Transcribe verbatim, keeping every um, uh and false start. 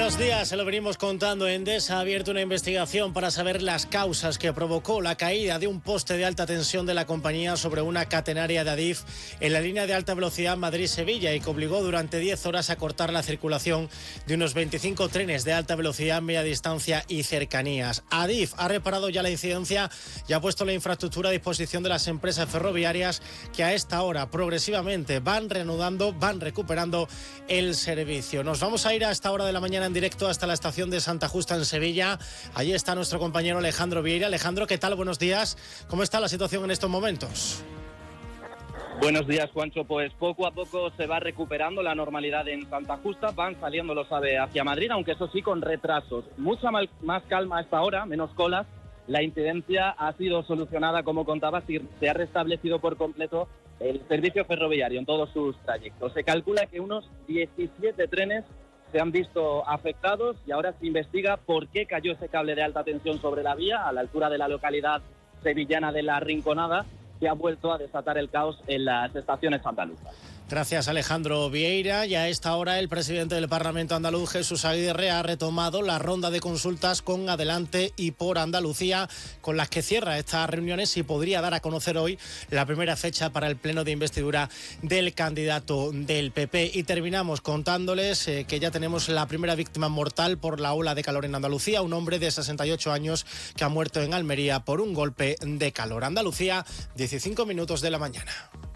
Buenos días, se lo venimos contando. Endesa ha abierto una investigación para saber las causas que provocó la caída de un poste de alta tensión de la compañía sobre una catenaria de Adif en la línea de alta velocidad Madrid-Sevilla y que obligó durante diez horas a cortar la circulación de unos veinticinco trenes de alta velocidad, media distancia y cercanías. Adif ha reparado ya la incidencia y ha puesto la infraestructura a disposición de las empresas ferroviarias que a esta hora progresivamente van reanudando, van recuperando el servicio. Nos vamos a ir a esta hora de la mañana en directo hasta la estación de Santa Justa en Sevilla. Allí está nuestro compañero Alejandro Vieira. Alejandro, ¿qué tal? Buenos días. ¿Cómo está la situación en estos momentos? Buenos días, Juancho. Pues poco a poco se va recuperando la normalidad en Santa Justa. Van saliendo los AVE hacia Madrid, aunque eso sí con retrasos. Mucha mal, más calma a esta hora, menos colas. La incidencia ha sido solucionada, como contabas, y se ha restablecido por completo el servicio ferroviario en todos sus trayectos. Se calcula que unos diecisiete trenes se han visto afectados y ahora se investiga por qué cayó ese cable de alta tensión sobre la vía a la altura de la localidad sevillana de La Rinconada, que ha vuelto a desatar el caos en las estaciones andaluzas. Gracias, Alejandro Vieira. Y a esta hora el presidente del Parlamento andaluz, Jesús Aguirre, ha retomado la ronda de consultas con Adelante y por Andalucía, con las que cierra estas reuniones y podría dar a conocer hoy la primera fecha para el pleno de investidura del candidato del P P. Y terminamos contándoles eh, que ya tenemos la primera víctima mortal por la ola de calor en Andalucía, un hombre de sesenta y ocho años que ha muerto en Almería por un golpe de calor. Andalucía, dieciséis minutos de la mañana.